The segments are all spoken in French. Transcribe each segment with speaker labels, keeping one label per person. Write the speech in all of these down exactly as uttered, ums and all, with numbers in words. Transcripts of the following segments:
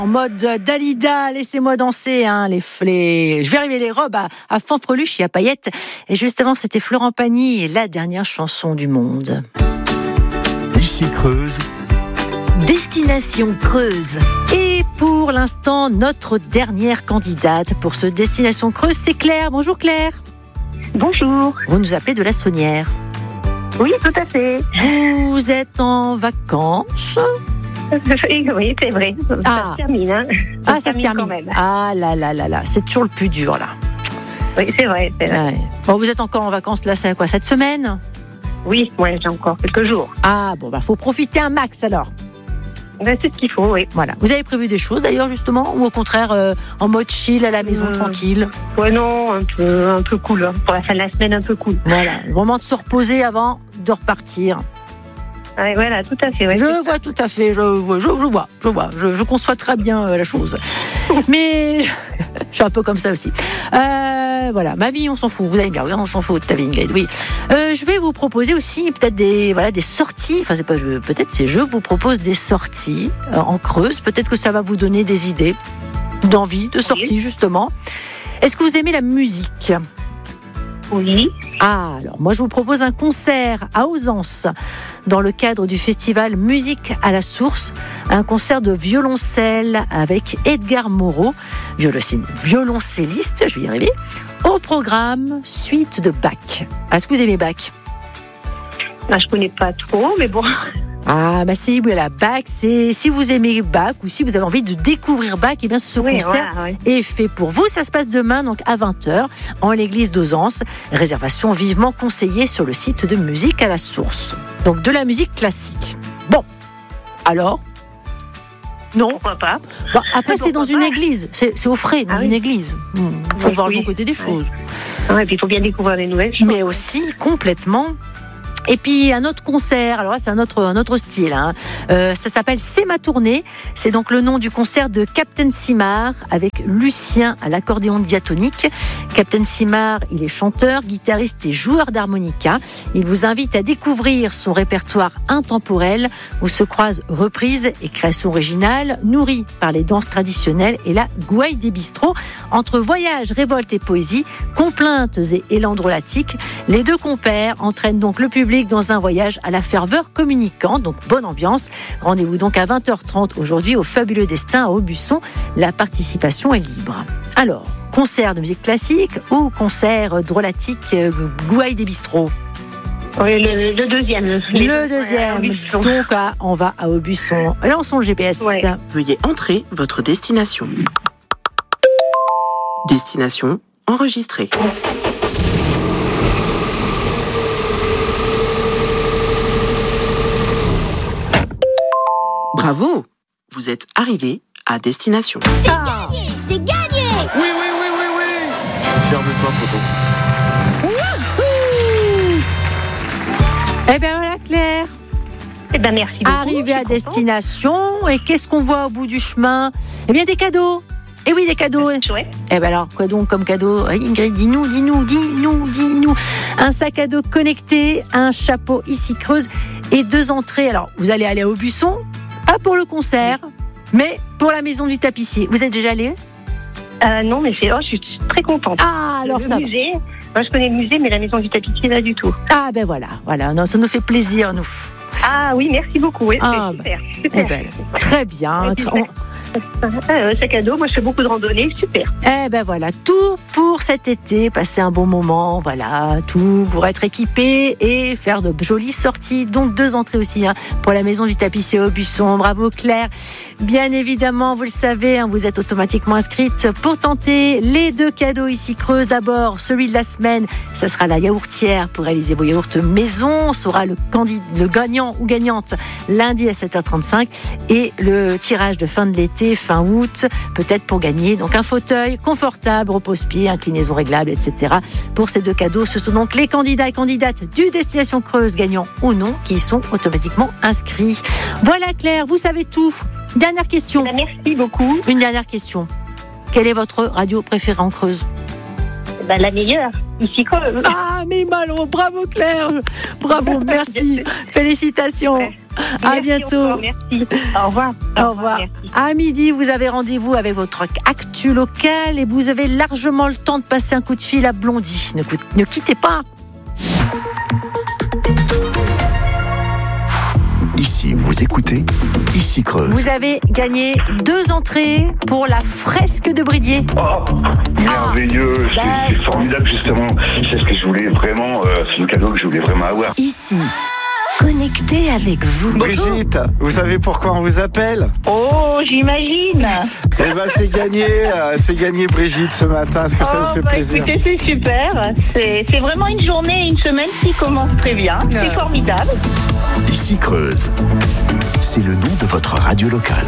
Speaker 1: En mode Dalida, laissez-moi danser, hein, les, les... je vais arriver les robes à, à fanfreluche et à paillettes. Et juste avant, c'était Florent Pagny et la dernière chanson du monde.
Speaker 2: Ici Creuse.
Speaker 3: Destination Creuse.
Speaker 1: Et pour l'instant, notre dernière candidate pour ce Destination Creuse, c'est Claire. Bonjour Claire.
Speaker 4: Bonjour.
Speaker 1: Vous nous appelez de la Saunière.
Speaker 4: Oui, tout à fait.
Speaker 1: Vous êtes en vacances ?
Speaker 4: Oui, c'est vrai. Ça
Speaker 1: Ah.
Speaker 4: se termine. Hein.
Speaker 1: Ah, ça se termine.
Speaker 4: quand même.
Speaker 1: Ah là là là là, c'est toujours le plus dur là.
Speaker 4: Oui, c'est vrai. C'est vrai.
Speaker 1: Ouais. Bon, vous êtes encore en vacances là, c'est quoi, cette semaine ?
Speaker 4: Oui, ouais, j'ai encore quelques jours.
Speaker 1: Ah bon, bah faut profiter un max alors.
Speaker 4: Ben, c'est ce qu'il faut, oui.
Speaker 1: Voilà. Vous avez prévu des choses d'ailleurs justement, ou au contraire euh, en mode chill à la maison
Speaker 4: Mmh.
Speaker 1: tranquille ?
Speaker 4: Ouais, non, un peu, un peu cool. Hein. Pour la fin de la semaine, un peu cool.
Speaker 1: Voilà, le moment de se reposer avant de repartir.
Speaker 4: Ouais, voilà, tout à fait. Ouais,
Speaker 1: Je
Speaker 4: c'est
Speaker 1: vois tout à fait, je, je, je vois, je vois, je, je conçois très bien euh, la chose. Mais je, je suis un peu comme ça aussi. Euh, voilà, ma vie, on s'en fout. Vous allez bien, oui, on s'en fout de ta vie, Ingrid. Oui. Euh, je vais vous proposer aussi peut-être des, voilà, des sorties. Enfin, c'est pas, je, peut-être c'est je vous propose des sorties euh, en Creuse. Peut-être que ça va vous donner des idées, d'envie, de sortie justement. Est-ce que vous aimez la musique ?
Speaker 4: Oui.
Speaker 1: Ah, alors moi je vous propose un concert à Ausence dans le cadre du festival Musique à la Source, un concert de violoncelle avec Edgar Moreau, violoncelliste, je vais y arriver, au programme suite de Bach. Est-ce que vous aimez Bach ?
Speaker 4: Ben, je connais pas trop, mais bon.
Speaker 1: Ah, bah si, voilà, Bach, c'est, si vous aimez Bach ou si vous avez envie de découvrir Bach, eh bien ce
Speaker 4: Oui,
Speaker 1: concert
Speaker 4: voilà, ouais.
Speaker 1: est fait pour vous. Ça se passe demain, donc à vingt heures, en l'église d'Auzance. Réservation vivement conseillée sur le site de Musique à la Source. Donc de la musique classique. Bon, alors non.
Speaker 4: Pourquoi pas.
Speaker 1: Bon, après, c'est dans
Speaker 4: Pourquoi
Speaker 1: une
Speaker 4: pas.
Speaker 1: église. C'est, c'est au frais, dans
Speaker 4: Ah
Speaker 1: une
Speaker 4: oui.
Speaker 1: église. Il faut
Speaker 4: Oui,
Speaker 1: voir le
Speaker 4: oui.
Speaker 1: bon côté des
Speaker 4: Ouais.
Speaker 1: choses.
Speaker 4: Ouais, et puis il faut bien découvrir des nouvelles choses.
Speaker 1: Mais aussi complètement. Et puis un autre concert, alors là c'est un autre, un autre style, hein. euh, ça s'appelle C'est ma tournée, c'est donc le nom du concert de Captain Simard avec Lucien à l'accordéon diatonique. Captain Simard, il est chanteur, guitariste et joueur d'harmonica. Il vous invite à découvrir son répertoire intemporel où se croisent reprises et créations originales nourries par les danses traditionnelles et la gouaille des bistrots. Entre voyage, révolte et poésie, complaintes et élan drôlatique, les deux compères entraînent donc le public dans un voyage à la ferveur communicante, donc bonne ambiance. Rendez-vous donc à vingt heures trente aujourd'hui au Fabuleux Destin à Aubusson. La participation est libre. Alors, concert de musique classique ou concert drôlatique euh, gouaille des bistrots ?
Speaker 4: Oui, le, le deuxième.
Speaker 1: Le deuxième.
Speaker 4: Ouais,
Speaker 1: Donc, ah, on va à Aubusson. Lançons le G P S.
Speaker 4: Ouais.
Speaker 5: Veuillez entrer votre destination. Destination enregistrée. Bravo, vous êtes arrivé à destination.
Speaker 1: Ah.
Speaker 3: C'est gagné.
Speaker 2: Oui, oui, oui, oui, oui. Je suis fier de toi, Toto.
Speaker 1: Eh bien voilà Claire,
Speaker 4: Eh ben, merci beaucoup.
Speaker 1: arrivée
Speaker 4: je
Speaker 1: à
Speaker 4: suis contente.
Speaker 1: destination. Et qu'est-ce qu'on voit au bout du chemin ? Eh bien des cadeaux. Eh oui, des cadeaux.
Speaker 4: Chouette.
Speaker 1: Eh ben alors, quoi donc comme cadeau ? Ingrid, dis-nous, dis-nous, dis-nous, dis-nous. Un sac à dos connecté, un chapeau Ici Creuse et deux entrées. Alors, vous allez aller à Aubusson, pas pour le concert, mais pour la maison du tapissier. Vous êtes déjà allé ?
Speaker 4: Euh, non, mais c'est, oh, je suis très contente.
Speaker 1: Ah, alors
Speaker 4: le
Speaker 1: ça.
Speaker 4: musée. Moi, je connais le musée, mais la maison du tapissier, pas du tout.
Speaker 1: Ah ben voilà, voilà. Non, ça nous fait plaisir, nous.
Speaker 4: Ah oui, merci beaucoup. Oui,
Speaker 1: Ah,
Speaker 4: c'est super.
Speaker 1: Eh
Speaker 4: super.
Speaker 1: ben, très bien.
Speaker 4: Ouais,
Speaker 1: Très-
Speaker 4: super. Euh, sac à dos, moi je fais beaucoup de randonnées, super.
Speaker 1: Eh ben voilà, tout pour cet été, passer un bon moment, voilà, tout pour être équipé et faire de jolies sorties. Donc deux entrées aussi hein, pour la maison du tapissier Aubusson. Bravo Claire. Bien évidemment, vous le savez, hein, vous êtes automatiquement inscrite pour tenter les deux cadeaux Ici Creuse. D'abord, celui de la semaine, ça sera la yaourtière pour réaliser vos yaourts maison. On saura le, candidat, le gagnant ou gagnante lundi à sept heures trente-cinq et le tirage de fin de l'été, fin août, peut-être pour gagner donc un fauteuil confortable, repose-pied, inclinaison réglable, et cetera. Pour ces deux cadeaux, ce sont donc les candidats et candidates du Destination Creuse, gagnants ou non, qui y sont automatiquement inscrits. Voilà Claire, vous savez tout. Dernière question.
Speaker 4: Ben, merci beaucoup.
Speaker 1: Une dernière question. Quelle est votre radio préférée en Creuse ?
Speaker 4: Ben, la meilleure. ici Creuse.
Speaker 1: Ah, mais malheureux, bravo Claire, bravo, merci, félicitations.
Speaker 4: Ouais.
Speaker 1: À
Speaker 4: Merci
Speaker 1: bientôt.
Speaker 4: encore, merci. Au revoir.
Speaker 1: Au revoir.
Speaker 4: Merci.
Speaker 1: À midi, vous avez rendez-vous avec votre actu local et vous avez largement le temps de passer un coup de fil à Blondie. Ne, ne quittez pas.
Speaker 2: Ici, vous écoutez Ici Creuse.
Speaker 1: Vous avez gagné deux entrées pour la fresque de Bridier.
Speaker 6: Oh, merveilleux, c'est, c'est formidable justement. C'est ce que je voulais vraiment, euh, c'est le cadeau que je voulais vraiment avoir.
Speaker 3: Ici, connecté avec vous.
Speaker 7: Brigitte, vous savez pourquoi on vous appelle?
Speaker 4: Oh, j'imagine.
Speaker 7: Eh ben c'est gagné, euh, c'est gagné Brigitte ce matin. Est-ce que ça
Speaker 4: oh,
Speaker 7: vous fait
Speaker 4: bah,
Speaker 7: plaisir?
Speaker 4: Écoutez, c'est super. C'est, c'est vraiment une journée, une semaine qui commence très bien. C'est formidable.
Speaker 2: Ici Creuse. C'est le nom de votre radio locale.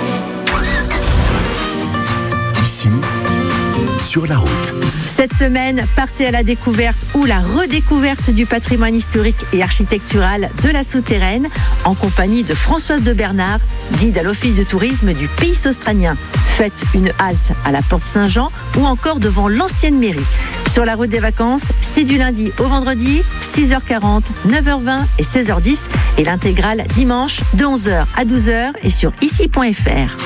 Speaker 2: Ici, sur la route.
Speaker 1: Cette semaine, partez à la découverte ou la redécouverte du patrimoine historique et architectural de la Souterraine en compagnie de Françoise de Bernard, guide à l'Office de tourisme du Pays australien. Faites une halte à la Porte Saint-Jean ou encore devant l'ancienne mairie. Sur la route des vacances, c'est du lundi au vendredi, six heures quarante, neuf heures vingt et seize heures dix et l'intégrale dimanche de onze heures à douze heures et sur ici point f r.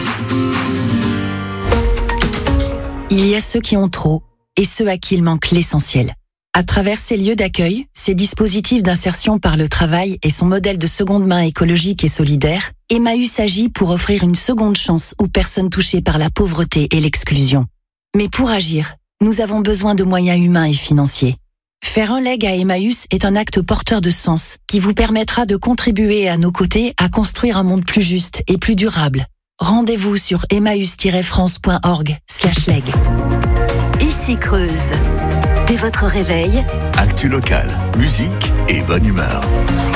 Speaker 8: Il y a ceux qui ont trop et ceux à qui il manque l'essentiel. À travers ces lieux d'accueil, ces dispositifs d'insertion par le travail et son modèle de seconde main écologique et solidaire, Emmaüs agit pour offrir une seconde chance aux personnes touchées par la pauvreté et l'exclusion. Mais pour agir, nous avons besoin de moyens humains et financiers. Faire un leg à Emmaüs est un acte porteur de sens qui vous permettra de contribuer à nos côtés à construire un monde plus juste et plus durable. Rendez-vous sur emmaüs tiret france point org slash leg.
Speaker 3: Ici Creuse. Dès votre réveil,
Speaker 2: Actu locale, musique et bonne humeur.